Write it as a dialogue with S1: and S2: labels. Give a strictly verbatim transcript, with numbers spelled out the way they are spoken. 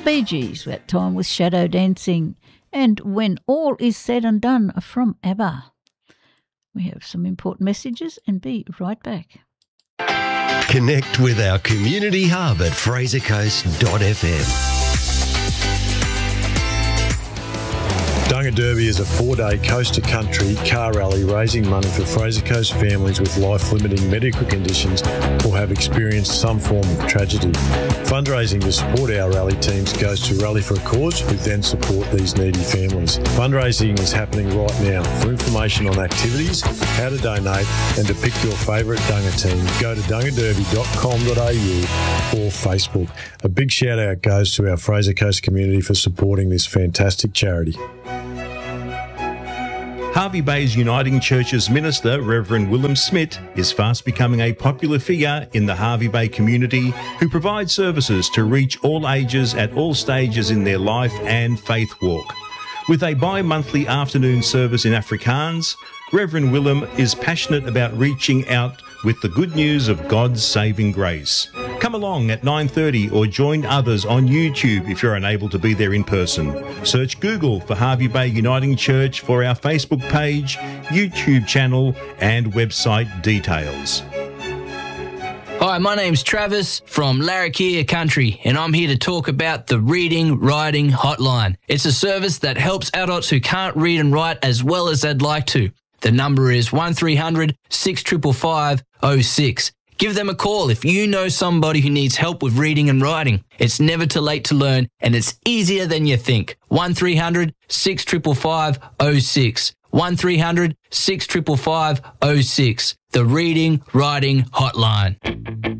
S1: Bee Gees, that time with Shadow Dancing, and When All Is Said and Done from ABBA. We have some important messages and be right back.
S2: Connect with our community hub at fraser coast dot f m.
S3: Dunga Derby is a four-day coast-to-country car rally raising money for Fraser Coast families with life-limiting medical conditions or have experienced some form of tragedy. Fundraising to support our rally teams goes to Rally for a Cause, who then support these needy families. Fundraising is happening right now. For information on activities, how to donate and to pick your favourite Dunga team, go to dunga derby dot com dot a u or Facebook. A big shout-out goes to our Fraser Coast community for supporting this fantastic charity.
S4: Hervey Bay's Uniting Church's minister, Reverend Willem Smith, is fast becoming a popular figure in the Hervey Bay community who provides services to reach all ages at all stages in their life and faith walk. With a bi-monthly afternoon service in Afrikaans, Reverend Willem is passionate about reaching out with the good news of God's saving grace. Come along at nine thirty or join others on YouTube if you're unable to be there in person. Search Google for Hervey Bay Uniting Church for our Facebook page, YouTube channel and website details.
S5: Hi, my name's Travis from Larrakia Country, and I'm here to talk about the Reading Writing Hotline. It's a service that helps adults who can't read and write as well as they'd like to. The number is one three hundred, six five five, oh six. Give them a call if you know somebody who needs help with reading and writing. It's never too late to learn, and it's easier than you think. one three hundred, six five five, oh six. one three hundred, six five five, oh six. The Reading Writing Hotline.